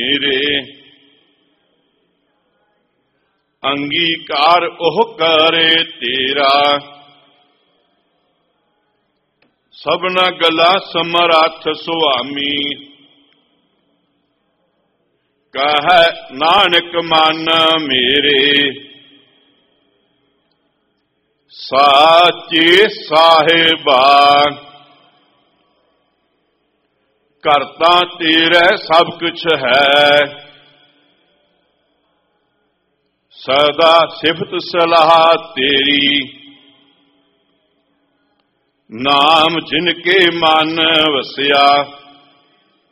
ਮੇਰੇ। ਅੰਗੀਕਾਰ ਉਹ ਕਰੇ ਤੇਰਾ, ਸਭਨਾ ਗਲਾ ਸਮਰੱਥ ਸੁਆਮੀ। ਕਹੈ ਨਾਨਕ ਮਨ ਮੇਰੇ, ਸਾਚੇ ਸਾਹਿਬਾ। ਕਰਤਾ ਤੇਰੇ ਸਭ ਕੁਛ ਹੈ, ਸਦਾ ਸਿਫਤ ਸਲਾਹ ਤੇਰੀ। ਨਾਮ ਜਿਨ ਕੇ ਮਨ ਵਸਿਆ,